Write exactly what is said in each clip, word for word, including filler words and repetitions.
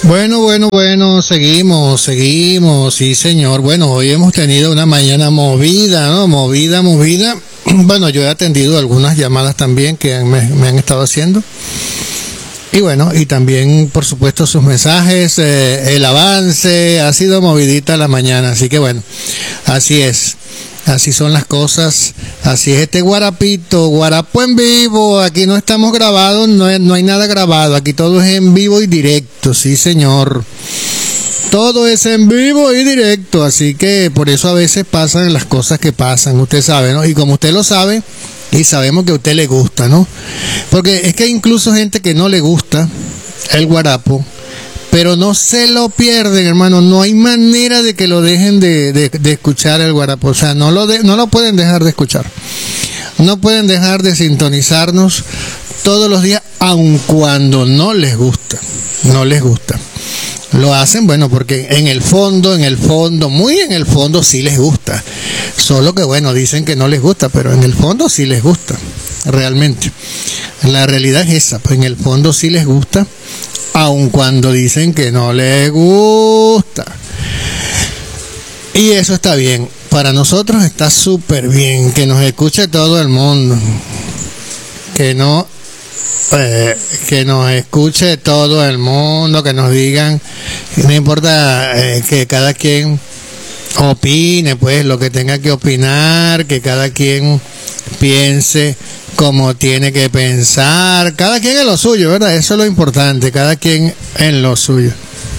Bueno, bueno, bueno, seguimos, seguimos, sí señor. Bueno, hoy hemos tenido una mañana movida, ¿no? Movida, movida. Bueno, yo he atendido algunas llamadas también que me, me han estado haciendo. Y bueno, y también, por supuesto, sus mensajes, eh, el avance, ha sido movidita la mañana. Así que bueno, así es. Así son las cosas, así es este guarapito, guarapo en vivo, aquí no estamos grabados, no hay, no hay nada grabado, aquí todo es en vivo y directo, sí señor, todo es en vivo y directo, así que por eso a veces pasan las cosas que pasan, usted sabe, ¿no? Y como usted lo sabe, y sabemos que a usted le gusta, ¿no? Porque es que hay incluso gente que no le gusta el guarapo, pero no se lo pierden, hermano, no hay manera de que lo dejen de, de, de escuchar el guarapo, o sea, no lo, de, no lo pueden dejar de escuchar, no pueden dejar de sintonizarnos todos los días, aun cuando no les gusta, no les gusta. Lo hacen, bueno, porque en el fondo, en el fondo, muy en el fondo sí les gusta, solo que bueno, dicen que no les gusta, pero en el fondo sí les gusta, realmente. La realidad es esa, pues en el fondo sí les gusta, aun cuando dicen que no les gusta. Y eso está bien, para nosotros está súper bien, que nos escuche todo el mundo, que no eh, que nos escuche todo el mundo, que nos digan, no importa eh, que cada quien opine, pues lo que tenga que opinar, que cada quien piense como tiene que pensar, cada quien en lo suyo, ¿verdad? Eso es lo importante, cada quien en lo suyo.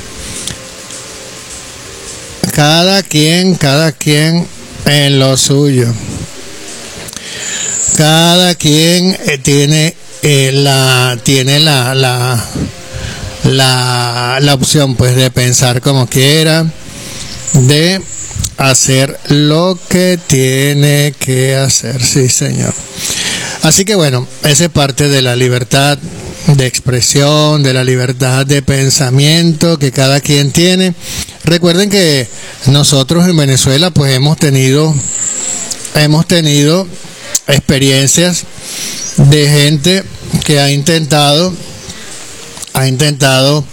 Cada quien, cada quien en lo suyo. Cada quien eh, tiene eh, la tiene la la la la opción, pues, de pensar como quiera, de hacer lo que tiene que hacer, sí señor. Así que bueno, esa es parte de la libertad de expresión, de la libertad de pensamiento que cada quien tiene. Recuerden que nosotros en Venezuela pues hemos tenido hemos tenido experiencias de gente que ha intentado ha intentado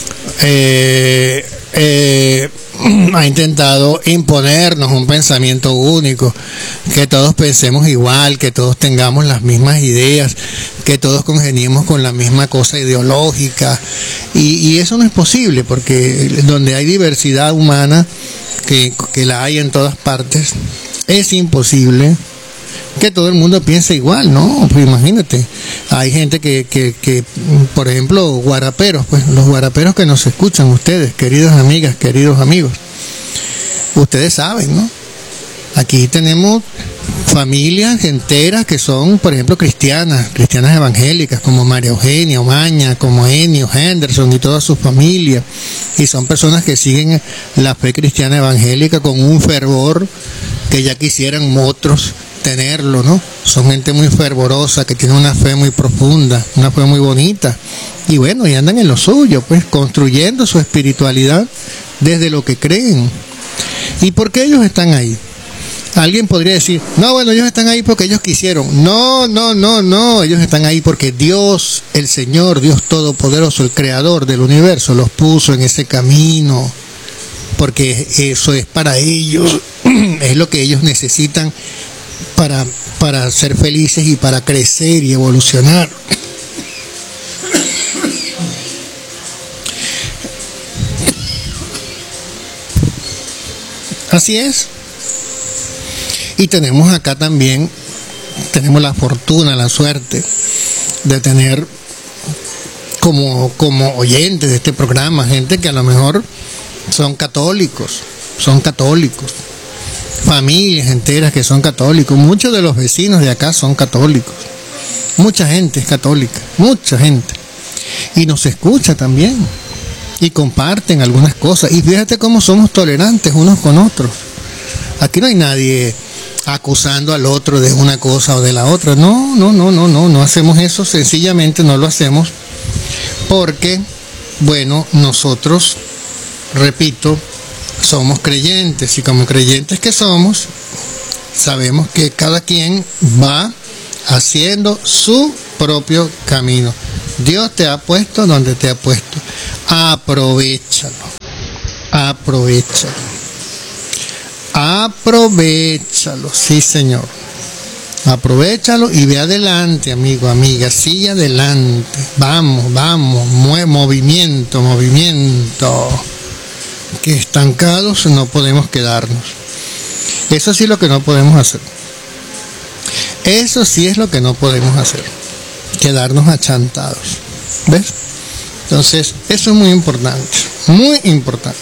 eh, eh, ha intentado imponernos un pensamiento único, que todos pensemos igual, que todos tengamos las mismas ideas, que todos congeniemos con la misma cosa ideológica, y, y eso no es posible, porque donde hay diversidad humana, que, que la hay en todas partes, es imposible que todo el mundo piense igual, ¿no? Pues imagínate, hay gente que, que, que, por ejemplo, guaraperos, pues los guaraperos que nos escuchan, ustedes, queridas amigas, queridos amigos, ustedes saben, ¿no? Aquí tenemos familias enteras que son, por ejemplo, cristianas, cristianas evangélicas, como María Eugenia Omaña, como Ennio Henderson y toda su familia, y son personas que siguen la fe cristiana evangélica con un fervor que ya quisieran otros tenerlo, ¿no? Son gente muy fervorosa, que tiene una fe muy profunda, una fe muy bonita, y bueno, y andan en lo suyo, pues, construyendo su espiritualidad desde lo que creen. ¿Y por qué ellos están ahí? Alguien podría decir, no, bueno, ellos están ahí porque ellos quisieron. No, no, no, no, ellos están ahí porque Dios, el Señor, Dios Todopoderoso, el Creador del universo, los puso en ese camino, porque eso es para ellos, es lo que ellos necesitan para, para ser felices y para crecer y evolucionar. Así es. Y tenemos acá también, tenemos la fortuna, la suerte de tener como, como oyentes de este programa gente que a lo mejor son católicos, son católicos, familias enteras que son católicos, muchos de los vecinos de acá son católicos, mucha gente es católica, mucha gente, y nos escucha también, y comparten algunas cosas, y fíjate cómo somos tolerantes unos con otros. Aquí no hay nadie acusando al otro de una cosa o de la otra, no, no, no, no, no, no hacemos eso, sencillamente no lo hacemos porque, bueno, nosotros, repito, somos creyentes, y como creyentes que somos, sabemos que cada quien va haciendo su propio camino. Dios te ha puesto donde te ha puesto. Aprovéchalo, aprovéchalo, aprovéchalo, sí señor. Aprovechalo y ve adelante, amigo, amiga, sigue adelante. Vamos, vamos, mueve, movimiento, movimiento. Que estancados no podemos quedarnos. Eso sí es lo que no podemos hacer. Eso sí es lo que no podemos hacer. Quedarnos achantados. ¿Ves? Entonces, eso es muy importante, muy importante.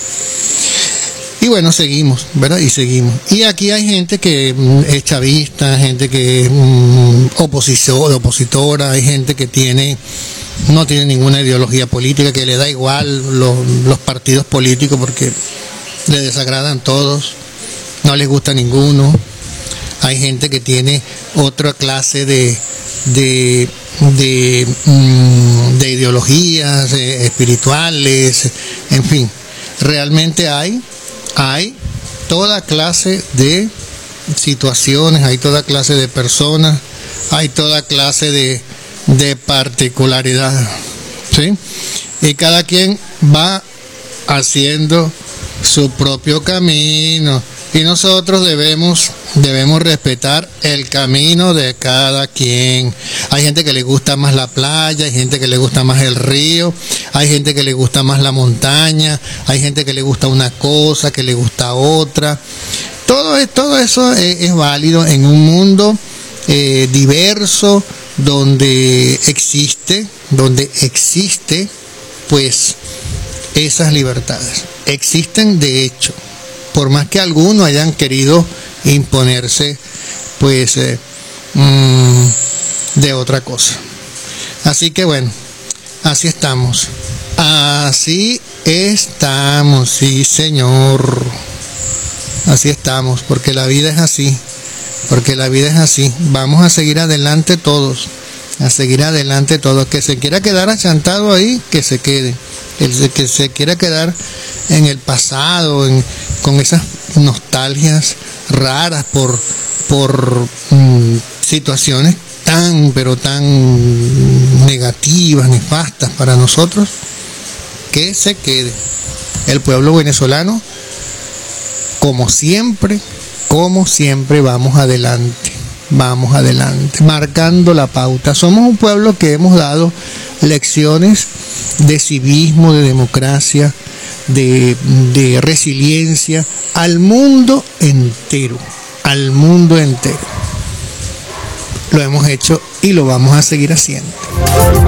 Y bueno, seguimos, ¿verdad? Y seguimos. Y aquí hay gente que es chavista, gente que es um, opositor, opositora, hay gente que tiene, no tiene ninguna ideología política, que le da igual los, los partidos políticos porque le desagradan todos, no les gusta ninguno. Hay gente que tiene otra clase de, de, de, um, de ideologías eh, espirituales, en fin, realmente hay Hay toda clase de situaciones, hay toda clase de personas, hay toda clase de, de particularidad, ¿sí? Y cada quien va haciendo su propio camino y nosotros debemos, debemos respetar el camino de cada quien. Hay gente que le gusta más la playa, hay gente que le gusta más el río, hay gente que le gusta más la montaña, hay gente que le gusta una cosa, que le gusta otra. Todo, todo eso es, es válido en un mundo eh, diverso donde existe, donde existe pues esas libertades. Existen de hecho, por más que algunos hayan querido imponerse pues eh, mmm, de otra cosa. Así que bueno, así estamos. Así estamos, sí señor. Así estamos, porque la vida es así. Porque la vida es así. Vamos a seguir adelante todos. A seguir adelante todos. Que se quiera quedar achantado ahí, que se quede. El que se quiera quedar en el pasado, en, con esas nostalgias raras por, por mmm, situaciones tan, pero tan negativas, nefastas para nosotros, que se quede. El pueblo venezolano, como siempre, como siempre, vamos adelante, vamos adelante, marcando la pauta. Somos un pueblo que hemos dado lecciones de civismo, de democracia, de, de resiliencia al mundo entero, al mundo entero. Lo hemos hecho y lo vamos a seguir haciendo.